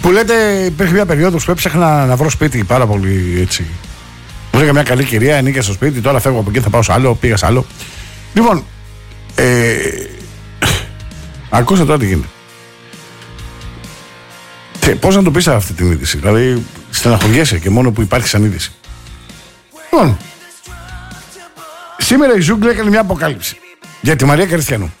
Που λέτε, υπήρχε μια περίοδος που έψαχνα να βρω σπίτι πάρα πολύ έτσι. Βρήκα μια καλή κυρία, ανήκε στο σπίτι, τώρα φεύγω από εκεί, θα πάω σε άλλο, πήγα σε άλλο. Λοιπόν, ακούστε τώρα τι γίνεται. Πώς να το πεις αυτή την είδηση, δηλαδή στεναχωριέσαι και μόνο που υπάρχει σαν είδηση. Λοιπόν, σήμερα η Ζούγκλα έκανε μια αποκάλυψη για τη Μαρία Καριστιανού.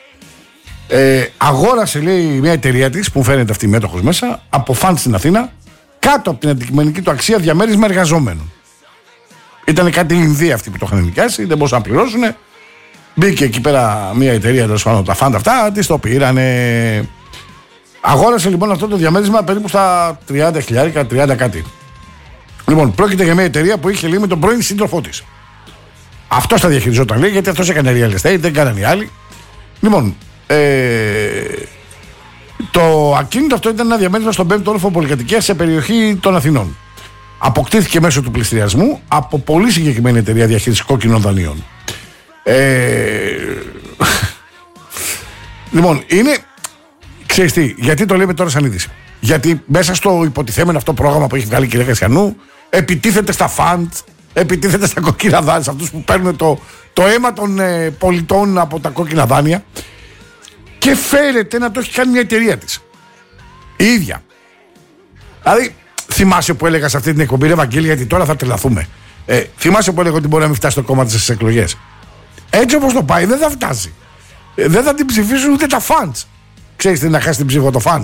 Αγόρασε, λέει, μια εταιρεία της που φαίνεται αυτή η μέτοχος μέσα από φαντ στην Αθήνα κάτω από την αντικειμενική του αξία διαμέρισμα εργαζόμενων. Ήταν κάτι Ινδία αυτοί που το είχαν νοικιάσει, δεν μπορούσαν να πληρώσουν. Μπήκε εκεί πέρα μια εταιρεία, τέλος πάντων, τα φαντ αυτά, τη το πήρανε. Αγόρασε λοιπόν αυτό το διαμέρισμα περίπου στα 30.000, 30 κάτι. Λοιπόν, πρόκειται για μια εταιρεία που είχε, λέει, με τον πρώην σύντροφό της. Αυτός τα διαχειριζόταν, λέει, γιατί αυτός έκανε real estate, δεν κάνανε οι άλλοι. Λοιπόν, το ακίνητο αυτό ήταν ένα διαμέρισμα στον 5ο όροφο πολυκατοικίας σε περιοχή των Αθηνών. Αποκτήθηκε μέσω του πληστηριασμού από πολύ συγκεκριμένη εταιρεία διαχείρισης κόκκινων δανείων. Λοιπόν, είναι. Ξέρεις τι, γιατί το λέμε τώρα σαν είδηση. Γιατί μέσα στο υποτιθέμενο αυτό πρόγραμμα που έχει βγάλει η κυρία Καριστιανού, επιτίθεται στα φαντ, επιτίθεται στα κόκκινα δάνεια, σε αυτούς που παίρνουν το αίμα των πολιτών από τα κόκκινα δάνεια. Και φέρεται να το έχει κάνει μια εταιρεία της. Η ίδια. Δηλαδή, θυμάσαι που έλεγα σε αυτή την εκπομπή, ρε Βαγγέλη, γιατί τώρα θα τρελαθούμε. Θυμάσαι που έλεγα ότι μπορεί να μην φτάσει το κόμμα της στις εκλογές. Έτσι όπως το πάει, δεν θα φτάσει. Δεν θα την ψηφίσουν ούτε τα fans. Ξέρεις τι να χάσει την ψήφο το fans.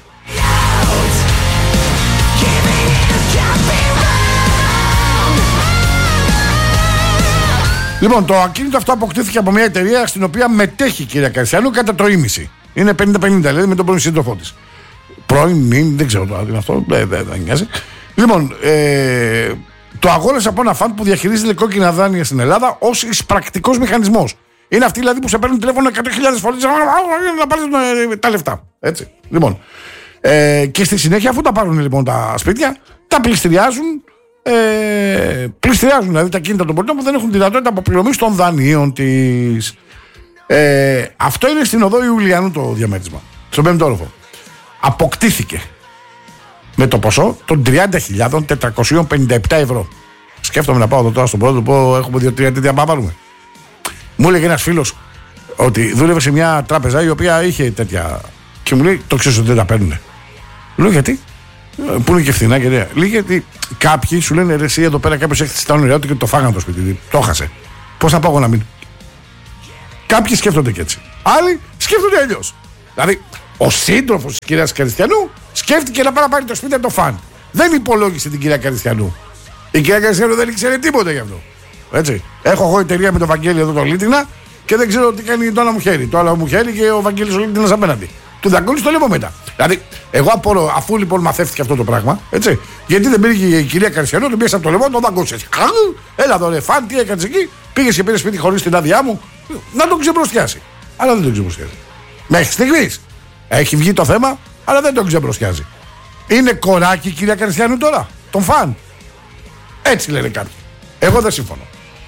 Λοιπόν, το ακίνητο αυτό αποκτήθηκε από μια εταιρεία στην οποία μετέχει η κυρία Καριστιανού κατά το ίμιση. Είναι 50-50, δηλαδή με τον πρώην σύντροφό της. Πρώην, δεν ξέρω τώρα τι είναι αυτό, δεν νοιάζει. Λοιπόν, το αγόρασε από ένα φαντ που διαχειρίζεται κόκκινα δάνεια στην Ελλάδα ως εισπρακτικός μηχανισμός. Είναι αυτοί δηλαδή που σε παίρνουν τηλέφωνο 100.000 φορές να πάρεις τα λεφτά. Έτσι. Λοιπόν, και στη συνέχεια, αφού τα πάρουν λοιπόν τα σπίτια, τα πληστηριάζουν. Πληστηριάζουν δηλαδή τα κίνητα των πολιτών που δεν έχουν δυνατότητα αποπληρωμής των δανείων της. Αυτό είναι στην οδό Ιουλιανού το διαμέρισμα, στον 5ο όροφο. Αποκτήθηκε με το ποσό των 30.457 ευρώ. Σκέφτομαι να πάω εδώ τώρα στον πρώτο, πω έχουμε 2-3 τέτοια να πάρουμε. Μου έλεγε ένας φίλος ότι δούλευε σε μια τράπεζα η οποία είχε τέτοια. Και μου λέει: το ξέρεις ότι δεν τα παίρνουνε. Λέω: γιατί? Που είναι και φθηνά και τέτοια. Λέει: γιατί κάποιοι σου λένε: ρε, εσύ εδώ πέρα κάποιος έχει τα όνειρά του και το φάγανε το σπίτι. Το χάσε. Πώς θα πάω εγώ να μείνω? Κάποιοι σκέφτονται και έτσι. Άλλοι σκέφτονται αλλιώς. Δηλαδή, ο σύντροφος της κυρίας Καριστιανού σκέφτηκε να πάει να πάρει το σπίτι από το φαν. Δεν υπολόγισε την κυρία Καριστιανού. Η κυρία Καριστιανού δεν ήξερε τίποτα γι' αυτό. Έτσι. Έχω εγώ εταιρεία με τον Βαγγέλη εδώ το Λίτινα και δεν ξέρω τι κάνει το άλλο μου χέρι. Το άλλο μου χέρι και ο Βαγγέλης ο Λίτινας απέναντι. Του δαγκώνει το λέμε μετά. Δηλαδή, εγώ απορώ, αφού λοιπόν μαθεύτηκε αυτό το πράγμα, έτσι, γιατί δεν πήγε η κυρία Καριστιανού, τον πήγε από το λαιμό, τον δαγκώσει. Έλα εδώ, ρε φαν, τι έκανε εκεί, πήγε και πήρε σπίτι χωρίς την άδειά μου, να τον ξεμπροστιάσει. Αλλά δεν τον ξεμπροστιάζει. Μέχρι στιγμής έχει βγει το θέμα, αλλά δεν τον ξεμπροστιάζει. Είναι κοράκι η κυρία Καριστιανού τώρα, τον φαν. Έτσι λένε κάποιοι. Εγώ δεν συμφωνώ.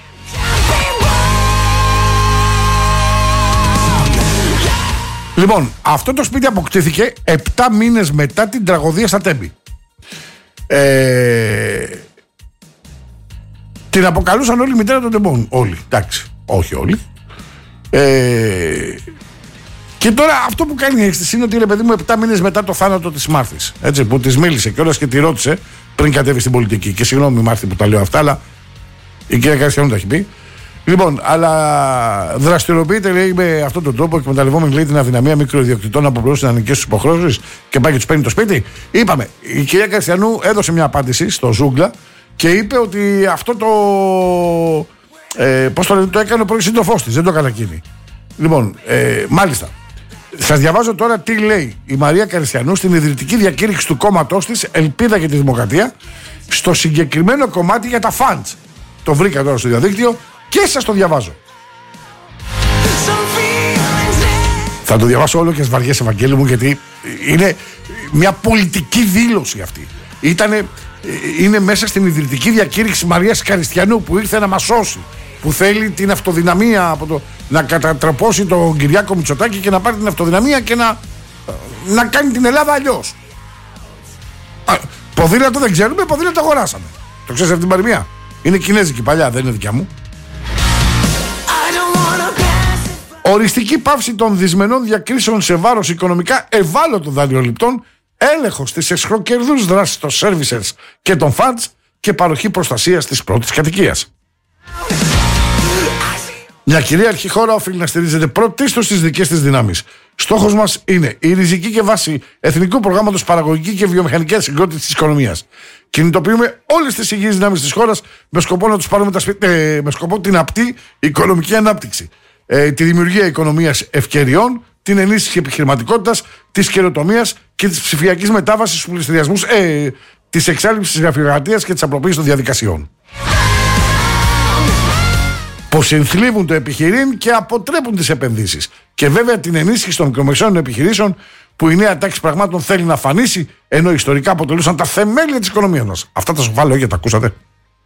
Λοιπόν, αυτό το σπίτι αποκτήθηκε 7 μήνες μετά την τραγωδία στα Τέμπη. Την αποκαλούσαν όλοι η μητέρα των τεμπών. Όλοι, εντάξει, όχι όλοι. Και τώρα αυτό που κάνει η αίσθηση είναι ότι είναι, παιδί μου, 7 μήνες μετά το θάνατο της Μάρθης. Έτσι, που της μίλησε κιόλας και τη ρώτησε πριν κατέβει στην πολιτική. Και συγγνώμη, Μάρθη, που τα λέω αυτά, αλλά η κυρία Καριστιανού τα έχει πει. Λοιπόν, αλλά δραστηριοποιείται, λέει, με αυτόν τον τρόπο, εκμεταλλευόμενη, λέει, την αδυναμία μικροϊδιοκτητών από πλευρά τη της υποχρέωση και πάει και του παίρνει το σπίτι. Είπαμε, η κυρία Καριστιανού έδωσε μια απάντηση στο Ζούγκλα και είπε ότι αυτό το. Πώς το λένε, το έκανε ο πρώην σύντροφός της, δεν το έκανε εκείνη. Λοιπόν, μάλιστα. Σας διαβάζω τώρα τι λέει η Μαρία Καριστιανού στην ιδρυτική διακήρυξη του κόμματός της Ελπίδα για τη Δημοκρατία στο συγκεκριμένο κομμάτι για τα φαντς. Το βρήκα τώρα στο διαδίκτυο και σας το διαβάζω. Θα το διαβάσω όλο και ας βαριέσαι, Ευαγγέλη μου, γιατί είναι μια πολιτική δήλωση αυτή. Είναι μέσα στην ιδρυτική διακήρυξη Μαρίας Καριστιανού που ήρθε να μας σώσει, που θέλει την αυτοδυναμία από να κατατραπώσει τον Κυριάκο Μητσοτάκη και να πάρει την αυτοδυναμία και να κάνει την Ελλάδα αλλιώς. Ποδήλατο δεν ξέρουμε, ποδήλατο αγοράσαμε. Το ξέρεις αυτή την παροιμία? Είναι κινέζικη παλιά, δεν είναι δικιά μου. Οριστική πάυση των δυσμενών διακρίσεων σε βάρος οικονομικά ευάλωτων δανειοληπτών, έλεγχος της εσχροκερδούς δράσης των servicers και των funds και παροχή προστασίας της πρώτης κατοικίας. Μια κυρίαρχη χώρα οφείλει να στηρίζεται πρωτίστως στις δικές της δυνάμεις. Στόχος μας είναι η ριζική και βάση εθνικού προγράμματος παραγωγική και βιομηχανική συγκρότηση της οικονομίας. Κινητοποιούμε όλες τις υγιείς δυνάμεις της χώρας με σκοπό να τους πάρουμε με σκοπό την απτή οικονομική ανάπτυξη. Τη δημιουργία οικονομίας ευκαιριών, την ενίσχυση επιχειρηματικότητας, της καινοτομίας και της ψηφιακής μετάβασης στους πληστηριασμούς, της εξάλληψης της γραφειοκρατίας και της απλοποίησης των διαδικασιών. Που συνθλίβουν το επιχειρήν και αποτρέπουν τις επενδύσεις. Και βέβαια την ενίσχυση των μικρομεσαίων επιχειρήσεων που η νέα τάξη πραγμάτων θέλει να φανίσει, ενώ ιστορικά αποτελούσαν τα θεμέλια της οικονομίας μας. Αυτά τα σοφά λόγια τα ακούσατε?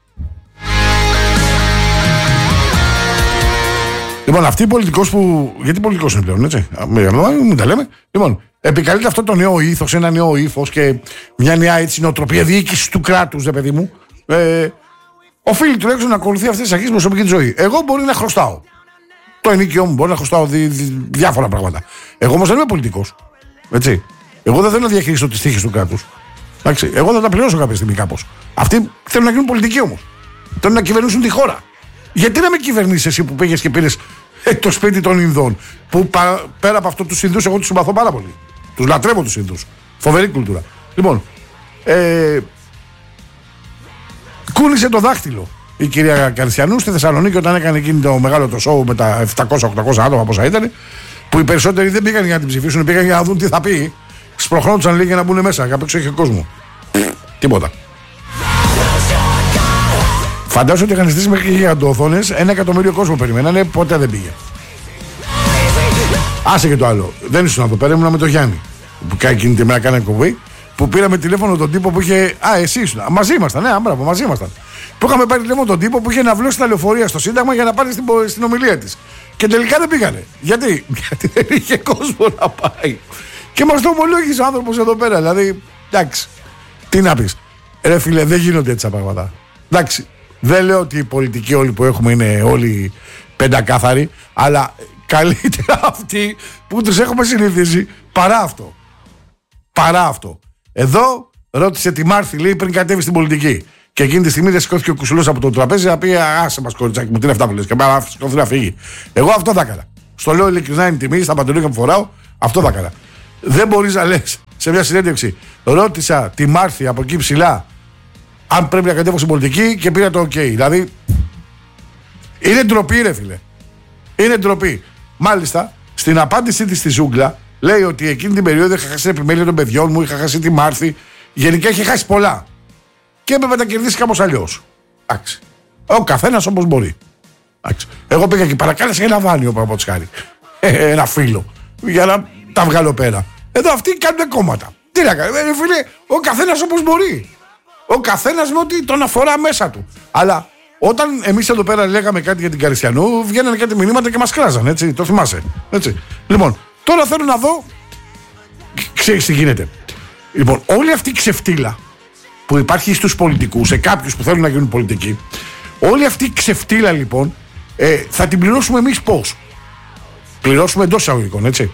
Λοιπόν, αυτή η πολιτικός που. Γιατί πολιτικός είναι πλέον, έτσι. Μην τα λέμε. Λοιπόν, επικαλείται αυτό το νέο ήθος, ένα νέο ύφος και μια νέα έτσι νοοτροπία διοίκησης του κράτους, δε παιδί μου. Οφείλει τουλάχιστον να ακολουθεί αυτές τις αρχές προσωπική τη ζωή. Εγώ μπορεί να χρωστάω. Το ενίκιο μου μπορεί να χρωστάω διάφορα πράγματα. Εγώ όμως δεν είμαι πολιτικός. Έτσι. Εγώ δεν θέλω να διαχειριστώ τις τύχες του κράτους. Εγώ θα τα πληρώσω κάποια στιγμή κάπως. Αυτοί θέλουν να γίνουν πολιτικοί όμως. Θέλουν να κυβερνήσουν τη χώρα. Γιατί να με κυβερνήσεις εσύ που πήγες και πήρες το σπίτι των Ινδών, που πέρα από αυτό τους Ινδούς εγώ τους συμπαθώ πάρα πολύ. Τους λατρεύω τους Ινδούς. Φοβερή κουλτούρα. Λοιπόν, κούνησε το δάχτυλο η κυρία Καρσιανού στη Θεσσαλονίκη όταν έκανε εκείνη το μεγάλο το σόου με τα 700-800 άτομα πόσα ήταν, που οι περισσότεροι δεν πήγαν για να την ψηφίσουν, πήγαν για να δουν τι θα πει. Σπροχνόντουσαν λίγοι για να μπουν μέσα. Απ' έξω είχε κόσμο. Τίποτα. Φαντάζομαι ότι είχαν στήσει μέχρι γιγαντοοθόνες, 1 εκατομμύριο κόσμο περιμένανε, ποτέ δεν πήγε. Άσε και το άλλο. Δεν ήσουν εδώ πέρα, ήμουν με τον Γιάννη. Που εκείνη τη μέρα κάνανε κοβή, που πήραμε τηλέφωνο τον τύπο που είχε. Εσύ ήσουν. Μαζί ήμασταν, ναι, μπράβο, μαζί ήμασταν. Που είχαμε πάρει τηλέφωνο τον τύπο που είχε ναυλώσει τα λεωφορεία στο Σύνταγμα για να πάρει στην ομιλία της. Και τελικά δεν πήγανε. Γιατί δεν είχε κόσμο να πάει. Και μας το ομολόγησε ο άνθρωπος εδώ πέρα. Δηλαδή, εντάξει. Τι να πεις. Ρε φίλε, δεν γίνονται έτσι τα πράγματα. Εντάξει. Δεν λέω ότι οι πολιτικοί όλοι που έχουμε είναι όλοι πεντακάθαροι, αλλά καλύτερα αυτοί που τους έχουμε συνηθίσει παρά αυτό. Παρά αυτό. Εδώ ρώτησε τη Μάρθη, λέει, πριν κατέβει στην πολιτική. Και εκείνη τη στιγμή δεν σηκώθηκε ο Κουσουλός από το τραπέζι να πει: άσε μας κοριτσάκι μου, τι είναι αυτά που λες. Και πάει να σηκωθεί να φύγει. Εγώ αυτό θα έκανα. Στο λέω ειλικρινά, είναι τιμή, στα παντελόνια που φοράω, αυτό θα έκανα. Δεν μπορείς να λες σε μια συνέντευξη: ρώτησα τη Μάρθη από εκεί ψηλά αν πρέπει να κατέβω στην πολιτική και πήρα το OK. Δηλαδή, είναι ντροπή, ρε φίλε. Είναι ντροπή. Μάλιστα, στην απάντησή της στη Ζούγκλα, λέει ότι εκείνη την περίοδο είχα χάσει την επιμέλεια των παιδιών μου, είχα χάσει τη Μάρθη. Γενικά είχε χάσει πολλά. Και έπρεπε να τα κερδίσει κάπως αλλιώς. Εντάξει. Ο καθένας όπως μπορεί. Εντάξει. Εγώ πήγα και παρακάλεσα ένα δάνειο από τη χάρη. Ένα φίλο. Για να τα βγάλω πέρα. Εδώ αυτοί κάνουν κόμματα. Τι να κάνουν, φίλε, ο καθένας όπως μπορεί. Ο καθένας με ό,τι τον αφορά μέσα του. Αλλά όταν εμείς εδώ πέρα λέγαμε κάτι για την Καριστιανού, βγαίνανε κάτι μηνύματα και μας κράζαν, έτσι. Το θυμάσαι. Έτσι. Λοιπόν, τώρα θέλω να δω. Ξέρεις τι γίνεται. Λοιπόν, όλη αυτή η ξεφτύλα που υπάρχει στους πολιτικούς, σε κάποιους που θέλουν να γίνουν πολιτικοί, όλη αυτή η ξεφτύλα λοιπόν θα την πληρώσουμε εμείς πώς? Πληρώσουμε εντός εισαγωγικών, έτσι.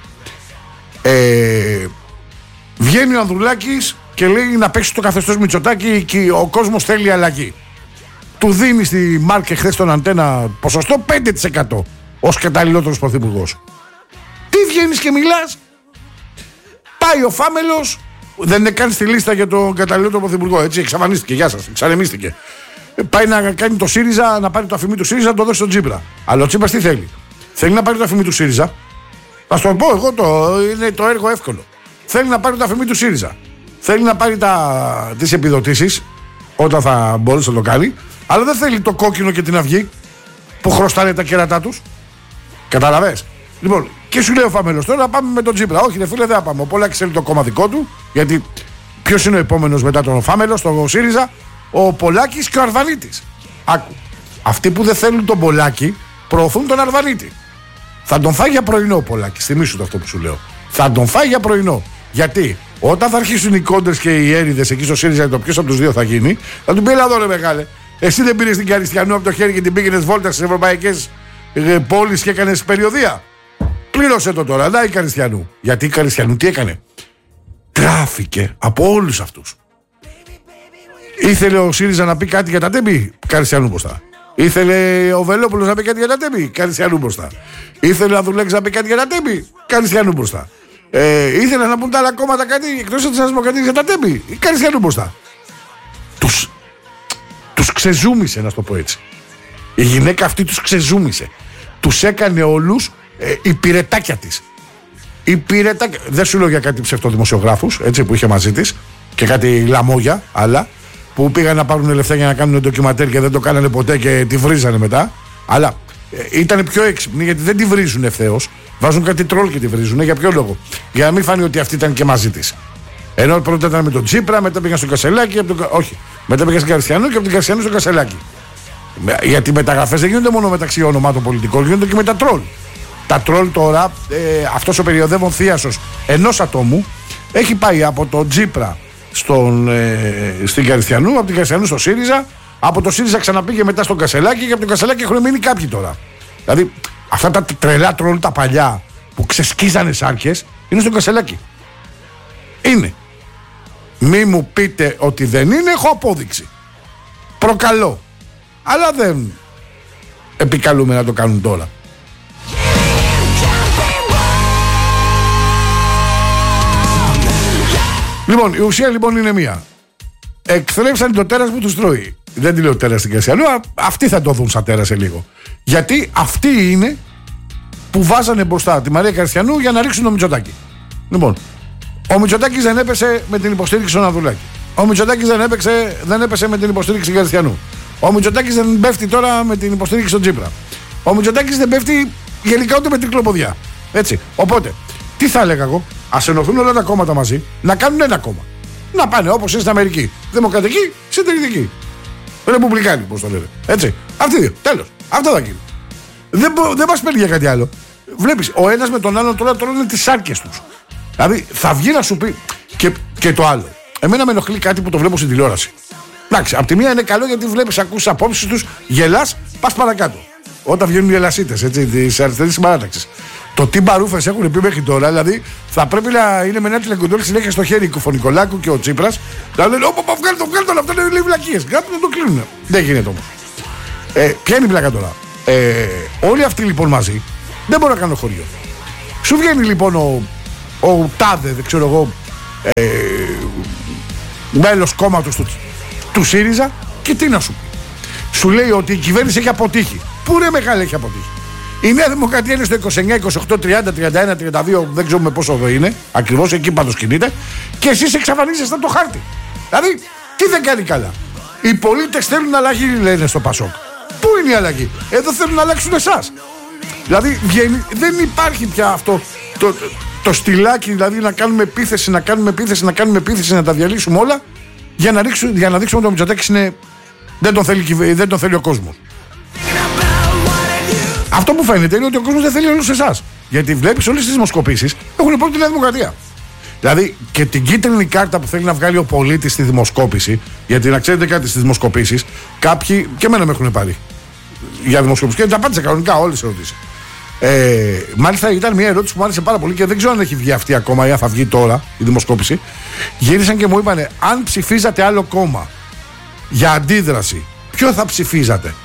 Βγαίνει ο Ανδρουλάκης και λέει να παίξει το καθεστώς Μητσοτάκη και ο κόσμος θέλει αλλαγή. Του δίνει στη Μάρκε χθες τον Αντένα ποσοστό 5% ως καταλληλότερος πρωθυπουργός. Τι βγαίνεις και μιλάς? Πάει ο Φάμελος, δεν είναι καν στη λίστα για τον καταλληλότερο πρωθυπουργό, έτσι, εξαφανίστηκε, γεια σας, εξανεμίστηκε. Πάει να κάνει το ΣΥΡΙΖΑ, να πάρει το αφημί του ΣΥΡΙΖΑ, να το δώσει στον Τσίπρα. Αλλά ο Τσίπρας τι θέλει? Θέλει να πάρει το αφημί του ΣΥΡΙΖΑ. Θα σου το πω εγώ, είναι το έργο εύκολο. Θέλει να πάρει το αφημί του ΣΥΡΙΖΑ. Θέλει να πάρει τις επιδοτήσεις όταν θα μπορούσε να το κάνει. Αλλά δεν θέλει το κόκκινο και την αυγή που χρωστάνε τα κέρατά τους. Καταλαβες? Λοιπόν, και σου λέει ο Φαμέλος τώρα να πάμε με τον Τσίπρα. Όχι, ρε φίλε, δεν θα πάμε. Ο Πολάκης θέλει το κόμμα δικό του. Γιατί ποιος είναι ο επόμενος μετά τον Φάμελο, στο ΣΥΡΙΖΑ? Ο Πολάκης και ο Αρβανίτης. Άκου. Αυτοί που δεν θέλουν τον Πολάκη προωθούν τον Αρβανίτη. Θα τον φάει για πρωινό ο Πολάκης. Θυμήσου το αυτό που σου λέω. Θα τον φάει για πρωινό. Γιατί Όταν θα αρχίσουν οι κόντρες και οι έρηδες εκεί στο ΣΥΡΙΖΑ, το ποιος από τους δύο θα γίνει, θα του πει: έλα εδώ, ρε μεγάλε. Εσύ δεν πήρες την Καριστιανού από το χέρι και την πήγαινες βόλτα στις ευρωπαϊκές πόλεις και έκανες περιοδεία. Πλήρωσε το τώρα, να η Καριστιανού. Γιατί η Καριστιανού τι έκανε? Τράφηκε από όλους αυτούς. Ήθελε ο ΣΥΡΙΖΑ να πει κάτι για τα τέμπη, Καριστιανού μπροστά. Ήθελε ο Βελόπουλος να πει κάτι για τα τέμπη, Καριστιανού μπροστά. Ήθελε να δουλέψει να πει κάτι για τα τέμπη, Καριστιανού μπροστά. Ήθελε να πούν τα άλλα κόμματα κάτι εκτός από τη Δημοκρατία για τα τέμπη, Καριστιανού μπροστά. Τους ξεζούμισε, να το πω έτσι. Η γυναίκα αυτή τους ξεζούμισε. Τους έκανε όλους υπηρετάκια της. Υπηρετάκια. Δεν σου λέω για κάτι ψευτοδημοσιογράφους, έτσι, που είχε μαζί της και κάτι λαμόγια, αλλά που πήγαν να πάρουν λεφτά για να κάνουν ντοκιματέρ και δεν το κάνανε ποτέ και τη βρίζανε μετά. Αλλά ήταν πιο έξυπνοι γιατί δεν τη βρίζουν ευθέως. Βάζουν κάτι τρόλ και τη βρίζουν. Για ποιο λόγο? Για να μην φάνει ότι αυτή ήταν και μαζί της. Ενώ πρώτα ήταν με τον Τσίπρα, μετά πήγαν στο Κασελάκι. Όχι. Μετά πήγαν στην Καριστιανού και από την Καριστιανού στο Κασελάκι. Γιατί οι μεταγραφές δεν γίνονται μόνο μεταξύ ονομάτων πολιτικών, γίνονται και με τα τρόλ. Τα τρόλ τώρα, αυτός ο περιοδεύων θίασος ενός ατόμου έχει πάει από τον Τσίπρα στην Καριστιανού, από την Καριστιανού στο ΣΥΡΙΖΑ, από το ΣΥΡΙΖΑ ξαναπήγε μετά στον Κασελάκι και από τον Κασελάκι έχουν μείνει κάποιοι τώρα. Δηλαδή αυτά τα τρελά τρόλ τα παλιά που ξεσκίζανε σάρκες είναι στον Κασελάκι. Είναι. Μη μου πείτε ότι δεν είναι, έχω απόδειξη. Προκαλώ. Αλλά δεν επικαλούμε να το κάνουν τώρα. Λοιπόν, η ουσία λοιπόν είναι μία. Εκθρέψαν το τέρας που τους τρώει. Δεν τη λέω τέρας στην Καριστιανού, αυτοί θα το δουν σαν τέρας σε λίγο. Γιατί αυτοί είναι που βάζανε μπροστά τη Μαρία Καριστιανού για να ρίξουν το Μητσοτάκη. Λοιπόν, ο Μητσοτάκης δεν έπεσε με την υποστήριξη στον Ανδρουλάκη. Ο Μητσοτάκης δεν έπεσε με την υποστήριξη του Καριστιανού. Ο Μητσοτάκης δεν πέφτει τώρα με την υποστήριξη στον Τσίπρα. Ο Μητσοτάκης δεν πέφτει γενικά ούτε με τρικλοποδιά. Έτσι. Οπότε, τι θα έλεγα εγώ? Ας ενωθούν όλα τα κόμματα μαζί να κάνουν ένα κόμμα. Να πάνε όπως είναι στην Αμερική. Δημοκρατική, συντηρητική. Ρεπουμπλικάνοι, πώς το λένε. Έτσι. Αυτοί δύο. Τέλος. Αυτό θα γίνει. Δεν μας παίρνει για κάτι άλλο. Βλέπεις, ο ένας με τον άλλον τώρα τρώνε τις σάρκες τους. Δηλαδή θα βγει να σου πει. Και το άλλο. Εμένα με ενοχλεί κάτι που το βλέπω στην τηλεόραση. Εντάξει, απ' τη μία είναι καλό γιατί βλέπεις, ακούς απόψεις τους, γελάς, πας παρακάτω. Όταν βγαίνουν οι ελασίτες, έτσι, τις αριστερές συμπαράταξης. Το τι μπαρούφες έχουν πει μέχρι τώρα, δηλαδή θα πρέπει να είναι με ένα τηλεκοντρόλ συνέχεια στο χέρι ο Νικολάκου και ο Τσίπρας. Να λένε: όπα, βγάλει το, αυτό είναι λίγο βλακίες. Κάτι να το κλείνουν. Δεν γίνεται όμως. Ποια είναι η πλάκα τώρα? Όλοι αυτοί λοιπόν μαζί δεν μπορούν να κάνουν χωριό. Σου βγαίνει λοιπόν ο τάδε, δεν ξέρω εγώ, μέλος κόμματος του ΣΥΡΙΖΑ και τι να σου πει? Σου λέει ότι η κυβέρνηση έχει αποτύχει. Πού ρε μεγάλη έχει αποτύχει? Η Νέα Δημοκρατία είναι στο 29, 28, 30, 31, 32, δεν ξέρουμε πόσο εδώ είναι. Ακριβώς εκεί πάντως κινείται. Και εσείς εξαφανίζεστε από το χάρτη. Δηλαδή, τι δεν κάνει καλά? Οι πολίτες θέλουν αλλαγή, λένε στο Πασόκ. Πού είναι η αλλαγή? Εδώ θέλουν να αλλάξουν εσάς. Δηλαδή, δεν υπάρχει πια αυτό το στυλάκι, δηλαδή να κάνουμε επίθεση, να τα διαλύσουμε όλα για να δείξουμε ότι ο Μητσοτάκης δεν τον θέλει ο κόσμος. Αυτό που φαίνεται είναι ότι ο κόσμος δεν θέλει όλους εσάς. Γιατί βλέπεις όλες τις δημοσκοπήσεις έχουν πρώτη τη Νέα Δημοκρατία. Δηλαδή και την κίτρινη κάρτα που θέλει να βγάλει ο πολίτης στη δημοσκόπηση, γιατί να ξέρετε κάτι, στις δημοσκοπήσεις, κάποιοι και εμένα με έχουν πάρει για δημοσκοπήσεις και τα απάντησα κανονικά όλες τις ερωτήσεις. Μάλιστα ήταν μια ερώτηση που μου άρεσε πάρα πολύ και δεν ξέρω αν έχει βγει αυτή ακόμα ή αν θα βγει τώρα η δημοσκόπηση. Γύρισαν και μου είπανε: αν ψηφίζατε άλλο κόμμα για αντίδραση, ποιο θα ψηφίζατε?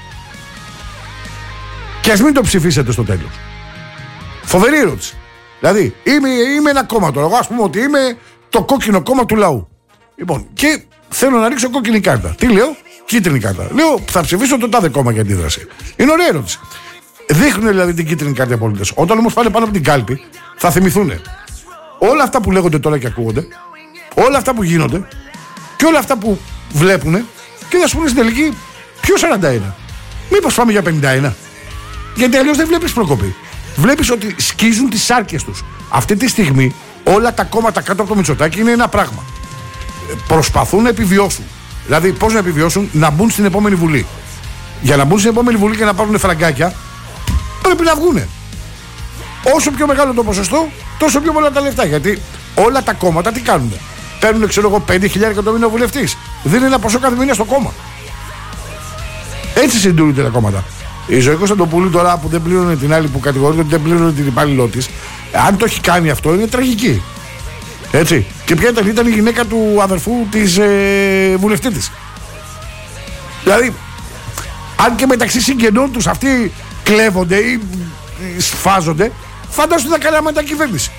Και ας μην το ψηφίσετε στο τέλος. Φοβερή ερώτηση. Δηλαδή, είμαι ένα κόμμα τώρα. Εγώ ας πούμε ότι είμαι το κόκκινο κόμμα του λαού. Λοιπόν, και θέλω να ρίξω κόκκινη κάρτα. Τι λέω? Κίτρινη κάρτα. Λέω: θα ψηφίσω το τάδε κόμμα για αντίδραση. Είναι ωραία ερώτηση. Δείχνουν δηλαδή την κίτρινη κάρτα οι πολίτες. Όταν όμως πάνε πάνω από την κάλπη, θα θυμηθούν όλα αυτά που λέγονται τώρα και ακούγονται, όλα αυτά που γίνονται και όλα αυτά που βλέπουν και θα σου πούνε στην τελική: ποιο 41? Μήπως πάμε για 51? Γιατί αλλιώς δεν βλέπεις προκοπή. Βλέπεις ότι σκίζουν τις σάρκες τους. Αυτή τη στιγμή όλα τα κόμματα κάτω από το Μητσοτάκη είναι ένα πράγμα. Προσπαθούν να επιβιώσουν. Δηλαδή, πώς να επιβιώσουν? Να μπουν στην επόμενη Βουλή. Για να μπουν στην επόμενη Βουλή και να πάρουν φραγκάκια, πρέπει να βγουνε. Όσο πιο μεγάλο το ποσοστό, τόσο πιο πολλά τα λεφτά. Γιατί Όλα τα κόμματα τι κάνουν? Παίρνουν, ξέρω εγώ, 5.000 το μήνα ο βουλευτής. Δίνει ένα ποσό κάθε μήνα στο κόμμα. Έτσι συντηρούνται τα κόμματα. Η Ζωή Κωνσταντοπούλου τώρα που δεν πλήρωνε την άλλη που κατηγορείται ότι δεν πλήρωνε την υπάλληλό της, αν το έχει κάνει αυτό είναι τραγική. Έτσι. Και ποια ήταν η γυναίκα του αδερφού της βουλευτή της. Δηλαδή, αν και μεταξύ συγγενών τους αυτοί κλέβονται ή σφάζονται, φαντάσου θα κάνει μετακυβέρνηση.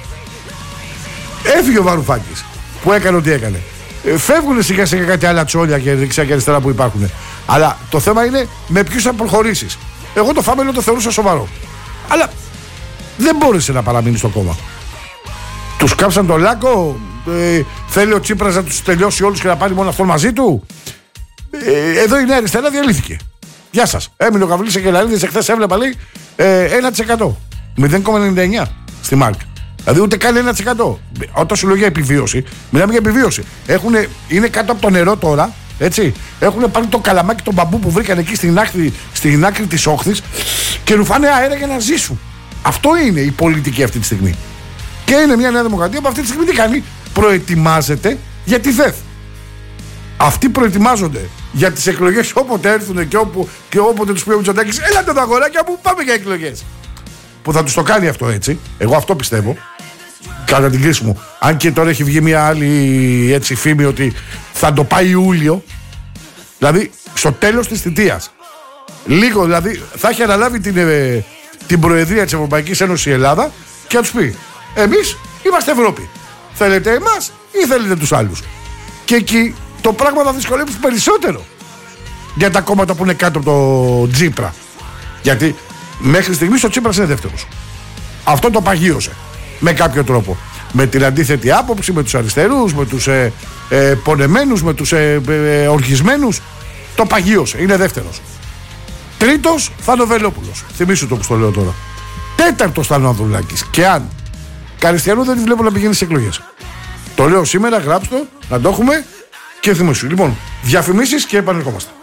Έφυγε ο Βαρουφάκης που έκανε ό,τι έκανε. Φεύγουν σιγά σιγά κάτι άλλα τσόλια και δεξιά και αριστερά που υπάρχουν. Αλλά το θέμα είναι με ποιους θα προχωρήσεις. Εγώ το Φάμελο το θεωρούσα σοβαρό. Αλλά δεν μπόρεσε να παραμείνει στο κόμμα. Τους κάψαν τον Λάκκο. Θέλει ο Τσίπρας να τους τελειώσει όλους και να πάρει μόνο αυτόν μαζί του. Εδώ η Νέα Αριστερά διαλύθηκε. Γεια σας. Έμεινε ο Καβλής Αγγελαρίδης, εχθές έβλεπα λέει 1%. 0,99 στη ΜΑΡΚ. Δηλαδή ούτε καν 1%. Όταν σου λέω για επιβίωση, μιλάμε για επιβίωση. Είναι κάτω από το νερό τώρα, έτσι. Έχουν πάρει το καλαμάκι, τον μπαμπού που βρήκαν εκεί στην άκρη της όχθης και ρουφάνε αέρα για να ζήσουν. Αυτό είναι η πολιτική αυτή τη στιγμή. Και είναι μια Νέα Δημοκρατία που αυτή τη στιγμή τι κάνει? Προετοιμάζεται για τη ΔΕΘ. Αυτοί προετοιμάζονται για τις εκλογές όποτε έρθουν και όποτε τους πει ο Μητσοτάκης, έλατε τα αγοράκια μου, πάμε για εκλογές. Που θα τους το κάνει αυτό έτσι. Εγώ αυτό πιστεύω. Κατά την κρίση μου. Αν και τώρα έχει βγει μια άλλη έτσι φήμη ότι θα το πάει Ιούλιο. Δηλαδή στο τέλος της θητείας. Λίγο δηλαδή θα έχει αναλάβει την Προεδρία της Ευρωπαϊκής Ένωσης η Ελλάδα και θα τους πει: εμείς είμαστε Ευρώπη. Θέλετε εμάς ή θέλετε τους άλλους? Και εκεί το πράγμα θα δυσκολεύει περισσότερο για τα κόμματα που είναι κάτω από το Τσίπρα. Γιατί μέχρι στιγμής ο Τσίπρας είναι δεύτερος. Αυτό το παγίωσε με κάποιο τρόπο. Με την αντίθετη άποψη, με τους αριστερούς, με τους πονεμένους, με τους οργισμένους. Το παγίωσε. Είναι δεύτερος. Τρίτος θα είναι ο Βελόπουλος. Θυμήσου το που στο λέω τώρα. Τέταρτος θα είναι ο Ανδρουλάκης. Και αν Καριστιανού δεν τη βλέπω να πηγαίνει σε εκλογές. Το λέω σήμερα, γράψτε το, να το έχουμε και θυμήσου. Λοιπόν, διαφημίσεις και επανερχόμαστε.